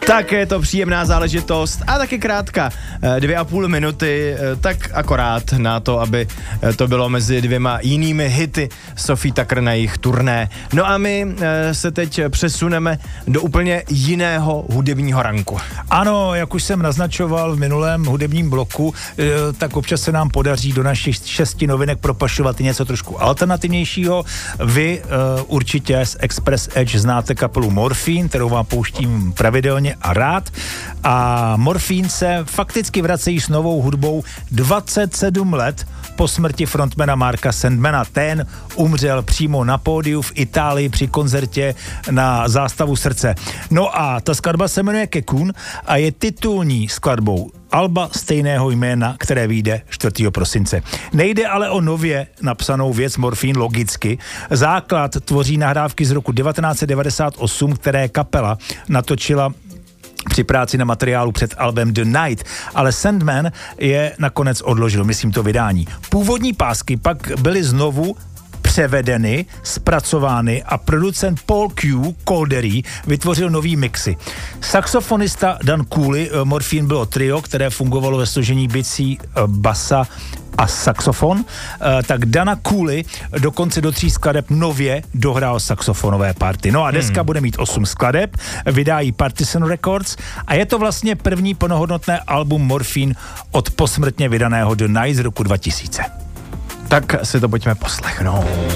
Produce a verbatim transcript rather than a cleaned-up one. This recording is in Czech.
Tak je to příjemná záležitost a taky krátká. Dvě a půl minuty, tak akorát na to, aby to bylo mezi dvěma jinými hity Sophie Tucker na jejich turné. No a my se teď přesuneme do úplně jiného hudebního ranku. Ano, jak už jsem naznačoval v minulém hudebním bloku, tak občas se nám podaří do našich šesti novinek propašovat něco trošku alternativnějšího. Vy uh, určitě z Express Edge znáte kapelu Morphine, kterou vám pouštím pravidelně a rád. A Morphine se fakticky vracejí s novou hudbou dvacet sedm let po smrti frontmana Marka Sandmana. Ten umřel přímo na pódiu v Itálii při koncertě na Zástavu srdce. No a ta skladba se jmenuje Cocoon a je titulní skladbou alba stejného jména, které vyjde čtvrtého prosince. Nejde ale o nově napsanou věc Morphine logicky. Základ tvoří nahrávky z roku devatenáct set devadesát osm, které kapela natočila při práci na materiálu před albem The Night, ale Sandman je nakonec odložil, myslím to vydání. Původní pásky pak byly znovu převedeny, zpracovány a producent Paul Q. Caldery vytvořil nový mixy. Saxofonista Dan Cooley, Morphine bylo trio, které fungovalo ve složení bicí, basa a saxofon, tak Dana Cooley dokonce do tří skladeb nově dohrál saxofonové party. No a deska hmm. bude mít osm skladeb, vydá ji Partisan Records a je to vlastně první plnohodnotné album Morphine od posmrtně vydaného The Night z roku dva tisíce. Tak si to pojďme poslechnout.